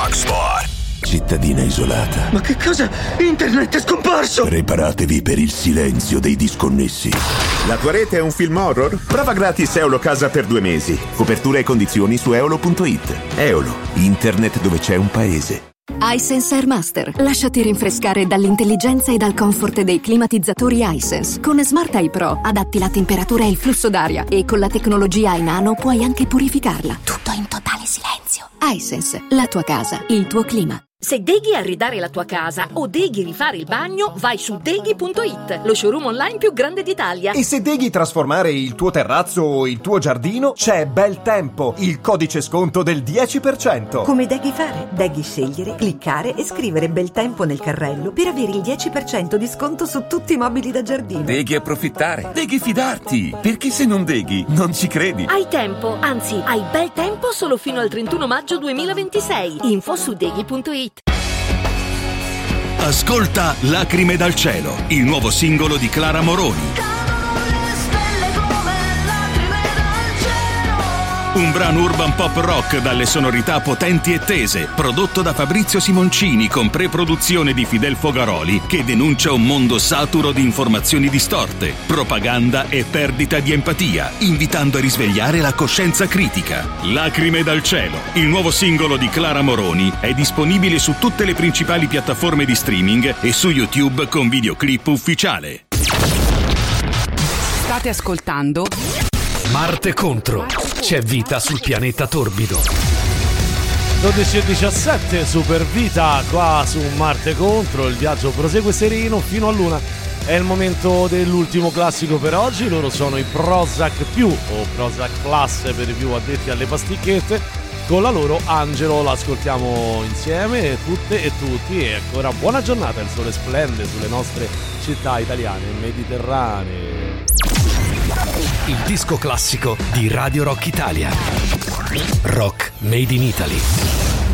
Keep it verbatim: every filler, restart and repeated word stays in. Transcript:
Rocksport. Cittadina isolata. Ma che cosa? Internet è scomparso! Preparatevi per il silenzio dei disconnessi. La tua rete è un film horror? Prova gratis Eolo Casa per due mesi. Copertura e condizioni su eolo punto it. Eolo, internet dove c'è un paese. iSense Air Master. Lasciati rinfrescare dall'intelligenza e dal comfort dei climatizzatori iSense. Con Smart Eye Pro adatti la temperatura e il flusso d'aria e con la tecnologia iNano puoi anche purificarla. Tutto in totale silenzio. iSense, la tua casa, il tuo clima. Se deghi arredare la tua casa o deghi rifare il bagno, vai su deghi punto it, lo showroom online più grande d'Italia. E se deghi trasformare il tuo terrazzo o il tuo giardino, c'è Bel Tempo, il codice sconto del dieci per cento. Come deghi fare? Deghi scegliere, cliccare e scrivere Bel Tempo nel carrello per avere il dieci per cento di sconto su tutti i mobili da giardino. Deghi approfittare, deghi fidarti, perché se non deghi non ci credi. Hai tempo, anzi hai bel tempo solo fino al trentuno maggio duemilaventisei. Info su deghi punto it. Ascolta Lacrime dal cielo, il nuovo singolo di Clara Moroni. Un brano urban pop rock dalle sonorità potenti e tese, prodotto da Fabrizio Simoncini con pre-produzione di Fidel Fogaroli, che denuncia un mondo saturo di informazioni distorte, propaganda e perdita di empatia, invitando a risvegliare la coscienza critica. Lacrime dal cielo, il nuovo singolo di Clara Moroni, è disponibile su tutte le principali piattaforme di streaming e su YouTube con videoclip ufficiale. State ascoltando Marte contro. C'è vita sul pianeta torbido. dodici e diciassette, Super Vita qua su Marte contro. Il viaggio prosegue sereno fino a luna. È il momento dell'ultimo classico per oggi. Loro sono i Prozac più o Prozac Plus per i più addetti alle pasticchette. Con la loro Angelo l'ascoltiamo insieme tutte e tutti. E ancora buona giornata, il sole splende sulle nostre città italiane mediterranee. Il disco classico di Radio Rock Italia. Rock Made in Italy.